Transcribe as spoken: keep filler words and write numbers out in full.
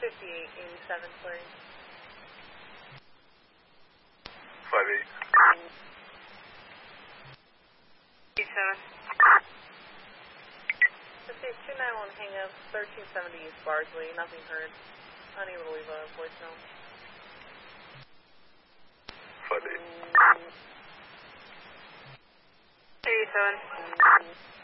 fifty-eight eighty-seven, please. Five eight. eighty-seven. This is two nine one hang up, thirteen seventy East Bardsley, nothing heard. Unable to leave a voicemail. Five eight. eighty-seven.